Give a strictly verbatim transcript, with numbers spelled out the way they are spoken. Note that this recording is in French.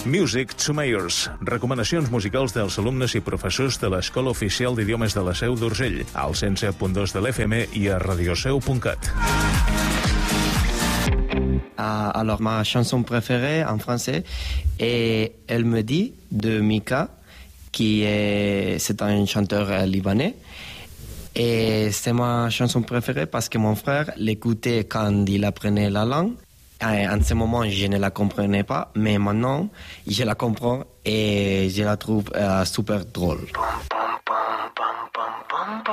Music to Mayors, recomanacions musicals dels alumnes i professors de l'Escola Oficial d'Idiomes de la Seu d'Urgell, al cent set punt dos de l'F M i a radioseu punt cat. Uh, alors, ma chanson préférée en français est Elle me dit de Mika, qui est, c'est un chanteur euh, libanais. Et c'est ma chanson préférée parce que mon frère l'écoutait quand il apprenait la langue. Et en ce moment, je ne la comprenais pas, mais maintenant, je la comprends et je la trouve euh, super drôle.